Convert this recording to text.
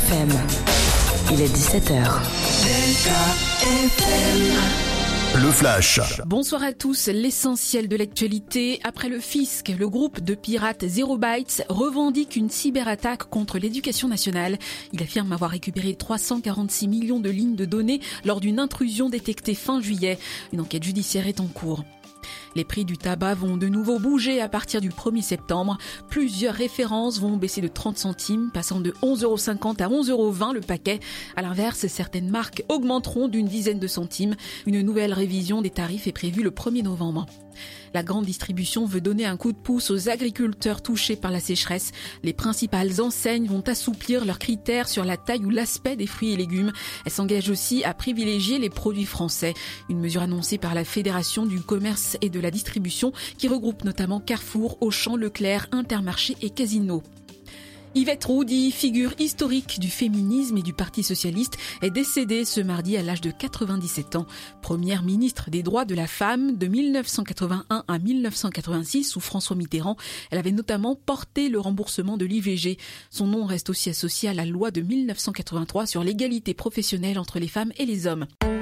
FM. Il est 17h. Le Flash. Bonsoir à tous. L'essentiel de l'actualité. Après le fisc, le groupe de pirates Zero Bytes revendique une cyberattaque contre l'éducation nationale. Il affirme avoir récupéré 346 millions de lignes de données lors d'une intrusion détectée fin juillet. Une enquête judiciaire est en cours. Les prix du tabac vont de nouveau bouger à partir du 1er septembre. Plusieurs références vont baisser de 30 centimes, passant de 11,50 € à 11,20 € le paquet. À l'inverse, certaines marques augmenteront d'une dizaine de centimes. Une nouvelle révision des tarifs est prévue le 1er novembre. La grande distribution veut donner un coup de pouce aux agriculteurs touchés par la sécheresse. Les principales enseignes vont assouplir leurs critères sur la taille ou l'aspect des fruits et légumes. Elles s'engagent aussi à privilégier les produits français. Une mesure annoncée par la Fédération du commerce et de la distribution qui regroupe notamment Carrefour, Auchan, Leclerc, Intermarché et Casino. Yvette Roudy, figure historique du féminisme et du Parti socialiste, est décédée ce mardi à l'âge de 97 ans. Première ministre des droits de la femme de 1981 à 1986 sous François Mitterrand, elle avait notamment porté le remboursement de l'IVG. Son nom reste aussi associé à la loi de 1983 sur l'égalité professionnelle entre les femmes et les hommes.